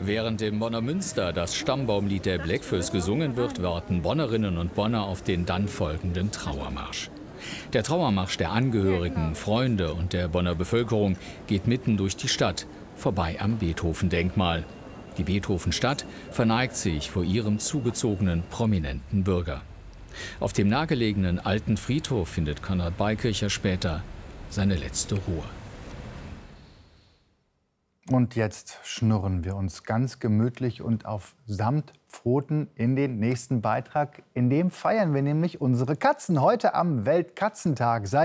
Während im Bonner Münster das Stammbaumlied der Blackfoes gesungen wird, warten Bonnerinnen und Bonner auf den dann folgenden Trauermarsch. Der Trauermarsch der Angehörigen, Freunde und der Bonner Bevölkerung geht mitten durch die Stadt, vorbei am Beethoven-Denkmal. Die Beethoven-Stadt verneigt sich vor ihrem zugezogenen, prominenten Bürger. Auf dem nahegelegenen alten Friedhof findet Konrad Beikircher später seine letzte Ruhe. Und jetzt schnurren wir uns ganz gemütlich und auf Samtpfoten in den nächsten Beitrag. In dem feiern wir nämlich unsere Katzen heute am Weltkatzentag.